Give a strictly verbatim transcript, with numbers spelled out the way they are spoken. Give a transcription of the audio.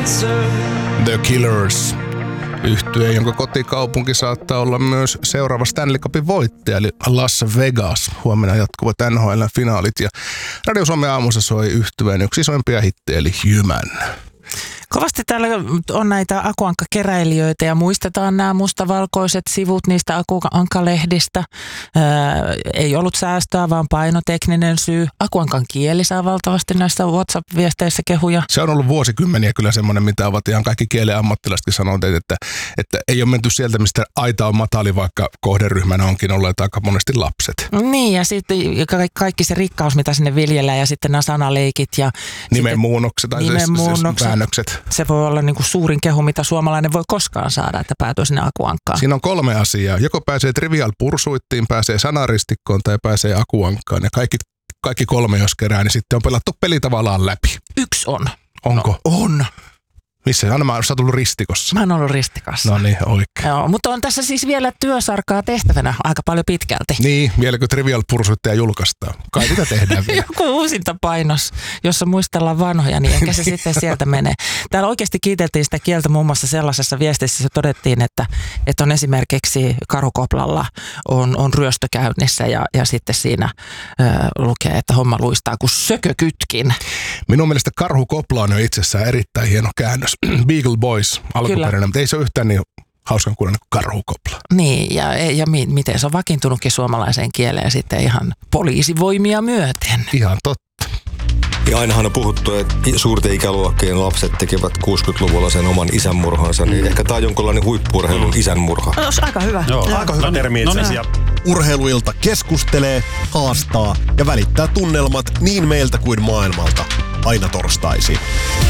The Killers. Yhtye, jonka kotikaupunki saattaa olla myös seuraava Stanley Cupin voittaja, eli Las Vegas. Huomenna jatkuvat N H L:n finaalit ja Radio Suomen aamussa soi yhtyeen yksi isoimpia hittejä, eli Human. Kovasti täällä on näitä akuankkakeräilijöitä ja muistetaan nämä mustavalkoiset sivut niistä akuankkalehdistä. Ää, ei ollut säästöä, vaan painotekninen syy. Akuankan kieli saa valtavasti näissä WhatsApp-viesteissä kehuja. Se on ollut vuosikymmeniä kyllä semmoinen, mitä ovat ihan kaikki kielen ammattilaisetkin sanoneet, että, että ei ole menty sieltä, mistä aita on matali, vaikka kohderyhmänä onkin olleet aika monesti lapset. Niin, ja sitten kaikki se rikkaus, mitä sinne viljellään, ja sitten nämä sanaleikit. Ja nimenmuunnokset tai nimenmuunnokset. väännökset. Se voi olla niin kuin suurin kehu, mitä suomalainen voi koskaan saada, että päätyy sinne akuankkaan. Siinä on kolme asiaa. Joko pääsee Trivial Pursuittiin, pääsee sanaristikkoon tai pääsee akuankkaan. Ja kaikki, kaikki kolme, jos kerää, niin sitten on pelattu peli tavallaan läpi. Yksi on. Onko? No, on. Missä? Anna, mä oon tullut ristikossa. Mä oon ollut ristikossa. No niin, oikein. Joo, mutta on tässä siis vielä työsarkaa tehtävänä aika paljon pitkälti. Niin, vieläkö Trivial Pursuittia julkaistaan? Kai mitä tehdään vielä? Joku uusinta painos, jossa muistellaan vanhoja, niin ehkä se sitten sieltä menee. Täällä oikeasti kiiteltiin sitä kieltä muun muassa sellaisessa viestissä, se todettiin, että, että on esimerkiksi Karhukoplalla on, on ryöstö käynnissä ja, ja sitten siinä ö, lukee, että homma luistaa kuin sökökytkin. Minun mielestä Karhukopla on jo itsessään erittäin hieno käännös. Beagle Boys alkuperäinen, mutta ei se ole yhtään niin hauskan kuuloinen kuin Karhukopla. Niin, ja, ja mi, miten se on vakiintunutkin suomalaiseen kieleen sitten ihan poliisivoimia myöten. Ihan totta. Ja ainahan on puhuttu, että suurten ikäluokkien lapset tekevät kuusikymmentäluvulla sen oman isänmurhansa, niin ehkä tämä on jonkinlainen huippu-urheilun isänmurha. No, aika hyvä. Joo, aika hyvä termi itse asiassa. Urheiluilta keskustelee, haastaa ja välittää tunnelmat niin meiltä kuin maailmalta. Aina torstaisin.